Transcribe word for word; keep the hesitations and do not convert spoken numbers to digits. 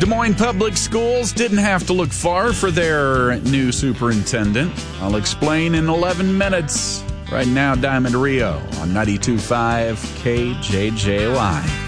Des Moines Public Schools didn't have to look far for their new superintendent. I'll explain in eleven minutes. Right now, Diamond Rio on ninety-two point five K J J Y.